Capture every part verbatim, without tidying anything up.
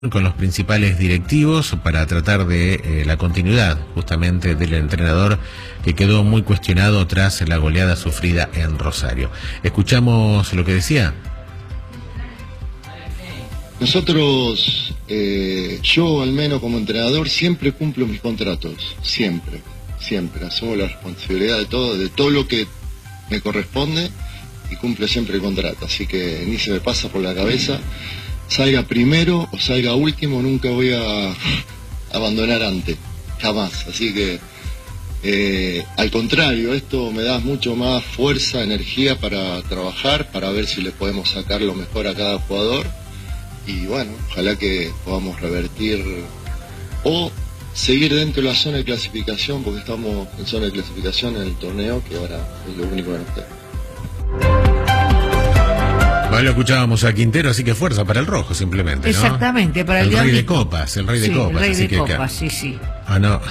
con los principales directivos para tratar de eh, la continuidad justamente del entrenador que quedó muy cuestionado tras la goleada sufrida en Rosario. Escuchamos lo que decía. Nosotros, eh, yo al menos como entrenador, siempre cumplo mis contratos, siempre, siempre, asumo la responsabilidad de todo, de todo lo que me corresponde y cumplo siempre el contrato, así que ni se me pasa por la cabeza. Salga primero o salga último, nunca voy a abandonar antes, jamás. Así que, eh, al contrario, esto me da mucho más fuerza, energía para trabajar, para ver si le podemos sacar lo mejor a cada jugador. Y bueno, ojalá que podamos revertir o seguir dentro de la zona de clasificación, porque estamos en zona de clasificación en el torneo, que ahora es lo único que nos queda. Bueno, lo escuchábamos a Quintero, así que fuerza para el rojo, simplemente, ¿no? Exactamente, para el, el rey de copas, el rey de sí, copas. El rey así de que copas, acá. sí, sí. Ah, no.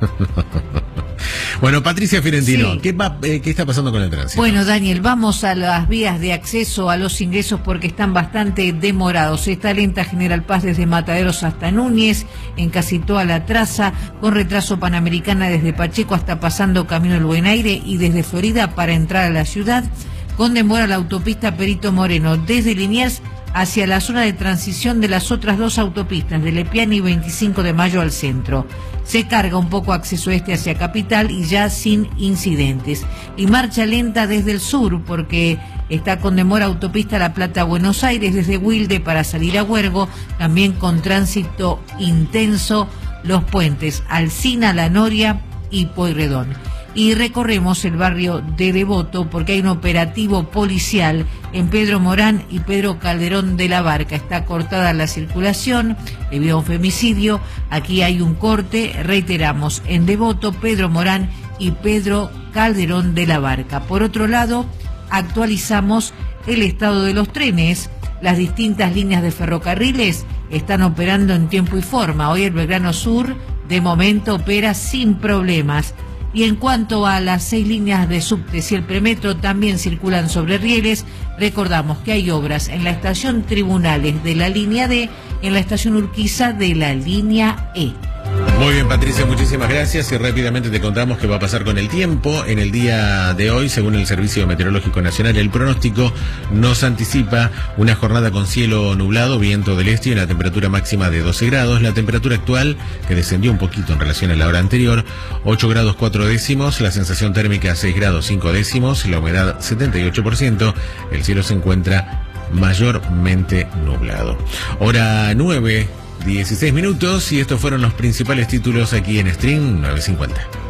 Bueno, Patricia Fiorentino, Sí. ¿qué, va, eh, ¿qué está pasando con el tránsito? Bueno, Daniel, vamos a las vías de acceso a los ingresos porque están bastante demorados. Está lenta General Paz desde Mataderos hasta Núñez, en casi toda la traza, con retraso Panamericana desde Pacheco hasta pasando Camino del Buen Aire y desde Florida para entrar a la ciudad, con demora la autopista Perito Moreno desde Liniers hacia la zona de transición de las otras dos autopistas, de Lepiane y veinticinco de mayo al centro. Se carga un poco acceso este hacia Capital y ya sin incidentes. Y marcha lenta desde el sur porque está con demora autopista La Plata-Buenos Aires desde Wilde para salir a Huergo, también con tránsito intenso los puentes Alsina, La Noria y Pueyrredón. Y recorremos el barrio de Devoto porque hay un operativo policial en Pedro Morán y Pedro Calderón de la Barca. Está cortada la circulación debido a un femicidio. Aquí hay un corte, reiteramos, en Devoto, Pedro Morán y Pedro Calderón de la Barca. Por otro lado, actualizamos el estado de los trenes. Las distintas líneas de ferrocarriles están operando en tiempo y forma. Hoy el Belgrano Sur, de momento, opera sin problemas. Y en cuanto a las seis líneas de subtes y el premetro también circulan sobre rieles, recordamos que hay obras en la estación Tribunales de la línea D, en la estación Urquiza de la línea E. Muy bien, Patricia, muchísimas gracias y rápidamente te contamos qué va a pasar con el tiempo. En el día de hoy, según el Servicio Meteorológico Nacional, el pronóstico nos anticipa una jornada con cielo nublado, viento del este y una temperatura máxima de doce grados. La temperatura actual, que descendió un poquito en relación a la hora anterior, ocho grados cuatro décimos, la sensación térmica seis grados cinco décimos, la humedad setenta y ocho por ciento, el cielo se encuentra mayormente nublado. Hora nueve, dieciséis minutos y estos fueron los principales títulos aquí en Stream nueve cincuenta.